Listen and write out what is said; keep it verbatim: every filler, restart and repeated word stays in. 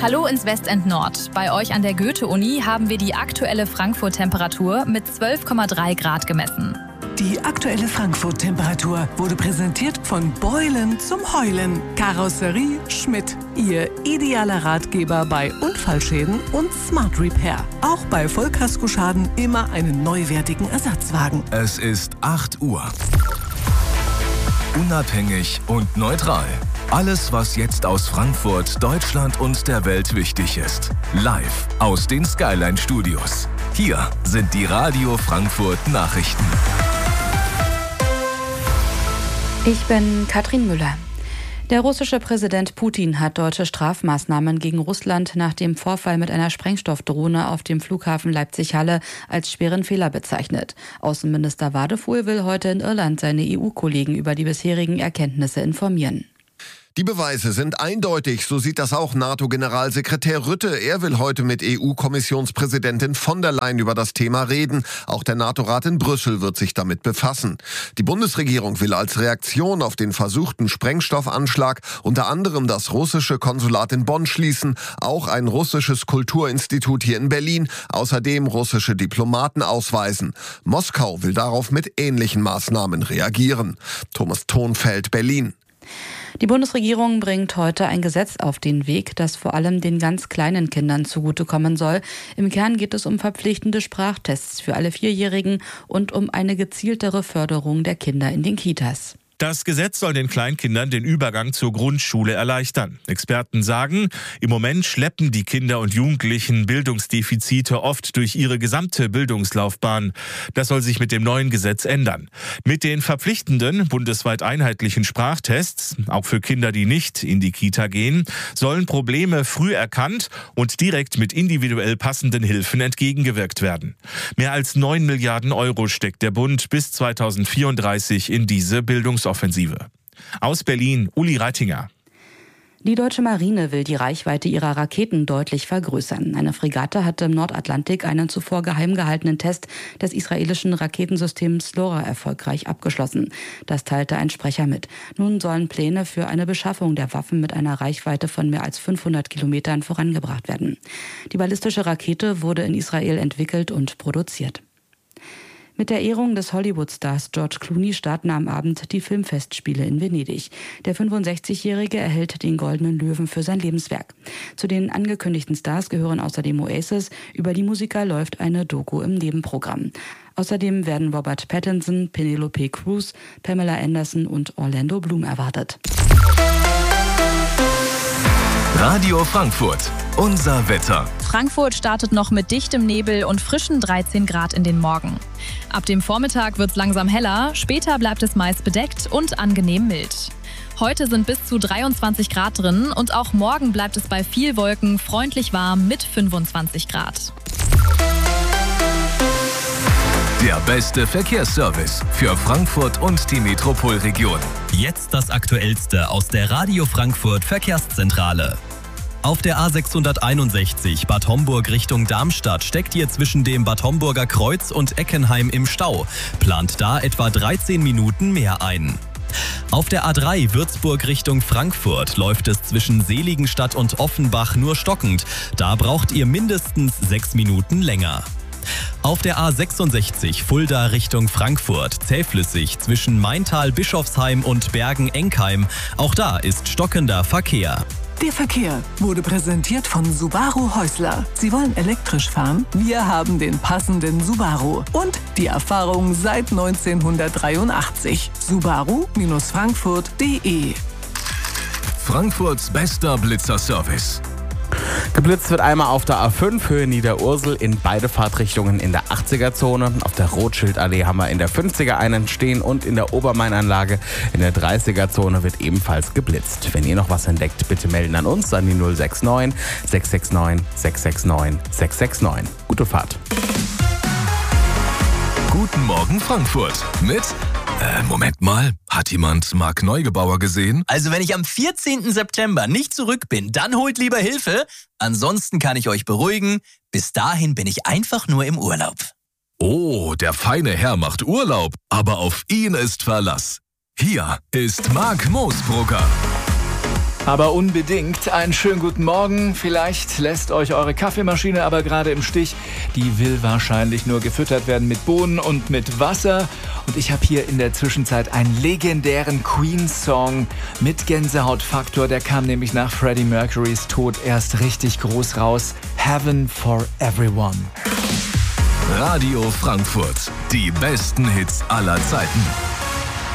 Hallo ins Westend Nord. Bei euch an der Goethe-Uni haben wir die aktuelle Frankfurt-Temperatur mit zwölf Komma drei Grad gemessen. Die aktuelle Frankfurt-Temperatur wurde präsentiert von Beulen zum Heulen. Karosserie Schmidt. Ihr idealer Ratgeber bei Unfallschäden und Smart Repair. Auch bei Vollkaskoschaden immer einen neuwertigen Ersatzwagen. Es ist acht Uhr. Unabhängig und neutral. Alles, was jetzt aus Frankfurt, Deutschland und der Welt wichtig ist. Live aus den Skyline Studios. Hier sind die Radio Frankfurt Nachrichten. Ich bin Katrin Müller. Der russische Präsident Putin hat deutsche Strafmaßnahmen gegen Russland nach dem Vorfall mit einer Sprengstoffdrohne auf dem Flughafen Leipzig-Halle als schweren Fehler bezeichnet. Außenminister Wadefuhl will heute in Irland seine E U-Kollegen über die bisherigen Erkenntnisse informieren. Die Beweise sind eindeutig, so sieht das auch NATO-Generalsekretär Rutte. Er will heute mit E U-Kommissionspräsidentin von der Leyen über das Thema reden. Auch der NATO-Rat in Brüssel wird sich damit befassen. Die Bundesregierung will als Reaktion auf den versuchten Sprengstoffanschlag unter anderem das russische Konsulat in Bonn schließen, auch ein russisches Kulturinstitut hier in Berlin, außerdem russische Diplomaten ausweisen. Moskau will darauf mit ähnlichen Maßnahmen reagieren. Thomas Thonfeld, Berlin. Die Bundesregierung bringt heute ein Gesetz auf den Weg, das vor allem den ganz kleinen Kindern zugutekommen soll. Im Kern geht es um verpflichtende Sprachtests für alle Vierjährigen und um eine gezieltere Förderung der Kinder in den Kitas. Das Gesetz soll den Kleinkindern den Übergang zur Grundschule erleichtern. Experten sagen, im Moment schleppen die Kinder und Jugendlichen Bildungsdefizite oft durch ihre gesamte Bildungslaufbahn. Das soll sich mit dem neuen Gesetz ändern. Mit den verpflichtenden, bundesweit einheitlichen Sprachtests, auch für Kinder, die nicht in die Kita gehen, sollen Probleme früh erkannt und direkt mit individuell passenden Hilfen entgegengewirkt werden. Mehr als neun Milliarden Euro steckt der Bund bis zweitausendvierunddreißig in diese Bildungsoffensive. Offensive. Aus Berlin, Uli Reitinger. Die deutsche Marine will die Reichweite ihrer Raketen deutlich vergrößern. Eine Fregatte hatte im Nordatlantik einen zuvor geheim gehaltenen Test des israelischen Raketensystems LoRa erfolgreich abgeschlossen. Das teilte ein Sprecher mit. Nun sollen Pläne für eine Beschaffung der Waffen mit einer Reichweite von mehr als fünfhundert Kilometern vorangebracht werden. Die ballistische Rakete wurde in Israel entwickelt und produziert. Mit der Ehrung des Hollywood-Stars George Clooney starten am Abend die Filmfestspiele in Venedig. Der fünfundsechzigjährige erhält den Goldenen Löwen für sein Lebenswerk. Zu den angekündigten Stars gehören außerdem Oasis. Über die Musiker läuft eine Doku im Nebenprogramm. Außerdem werden Robert Pattinson, Penelope Cruz, Pamela Anderson und Orlando Bloom erwartet. Radio Frankfurt, unser Wetter. Frankfurt startet noch mit dichtem Nebel und frischen dreizehn Grad in den Morgen. Ab dem Vormittag wird es langsam heller, später bleibt es meist bedeckt und angenehm mild. Heute sind bis zu dreiundzwanzig Grad drin und auch morgen bleibt es bei viel Wolken freundlich warm mit fünfundzwanzig Grad. Der beste Verkehrsservice für Frankfurt und die Metropolregion. Jetzt das Aktuellste aus der Radio Frankfurt Verkehrszentrale. Auf der A sechshunderteinundsechzig Bad Homburg Richtung Darmstadt steckt ihr zwischen dem Bad Homburger Kreuz und Eckenheim im Stau. Plant da etwa dreizehn Minuten mehr ein. Auf der A drei Würzburg Richtung Frankfurt läuft es zwischen Seligenstadt und Offenbach nur stockend. Da braucht ihr mindestens sechs Minuten länger. Auf der A sechsundsechzig Fulda Richtung Frankfurt zähflüssig zwischen Maintal-Bischofsheim und Bergen-Enkheim. Auch da ist stockender Verkehr. Der Verkehr wurde präsentiert von Subaru Häusler. Sie wollen elektrisch fahren? Wir haben den passenden Subaru. Und die Erfahrung seit neunzehnhundertdreiundachtzig. Subaru Frankfurt punkt de. Frankfurts bester Blitzerservice. Geblitzt wird einmal auf der A fünf Höhe Niederursel in beide Fahrtrichtungen in der achtziger-Zone. Auf der Rothschildallee haben wir in der fünfziger einen stehen und in der Obermainanlage in der dreißiger-Zone wird ebenfalls geblitzt. Wenn ihr noch was entdeckt, bitte melden an uns an die null sechs neun, sechs sechs neun, sechs sechs neun, sechs sechs neun. Gute Fahrt. Guten Morgen Frankfurt mit... Äh, Moment mal, hat jemand Marc Neugebauer gesehen? Also wenn ich am vierzehnten September nicht zurück bin, dann holt lieber Hilfe. Ansonsten kann ich euch beruhigen, bis dahin bin ich einfach nur im Urlaub. Oh, der feine Herr macht Urlaub, aber auf ihn ist Verlass. Hier ist Marc Moosbrugger. Aber unbedingt. Einen schönen guten Morgen. Vielleicht lässt euch eure Kaffeemaschine aber gerade im Stich. Die will wahrscheinlich nur gefüttert werden mit Bohnen und mit Wasser. Und ich habe hier in der Zwischenzeit einen legendären Queen-Song mit Gänsehautfaktor. Der kam nämlich nach Freddie Mercurys Tod erst richtig groß raus. Heaven for Everyone. Radio Frankfurt. Die besten Hits aller Zeiten.